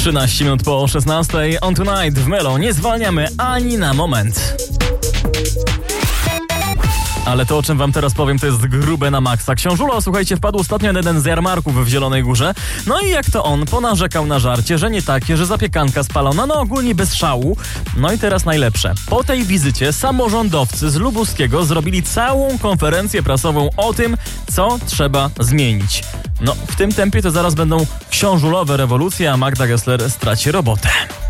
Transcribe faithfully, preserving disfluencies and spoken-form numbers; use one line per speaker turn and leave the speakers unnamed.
trzynaście minut po szesnastej. On Tonight w Melo nie zwalniamy ani na moment. Ale to, o czym wam teraz powiem, to jest grube na maksa. Książulo, słuchajcie, wpadł ostatnio na jeden z jarmarków w Zielonej Górze. No i jak to on ponarzekał na żarcie, że nie takie, że zapiekanka spalona, no ogólnie bez szału. No i teraz najlepsze. Po tej wizycie samorządowcy z Lubuskiego zrobili całą konferencję prasową o tym, co trzeba zmienić. No, w tym tempie to zaraz będą książulowe rewolucje, a Magda Gessler straci robotę.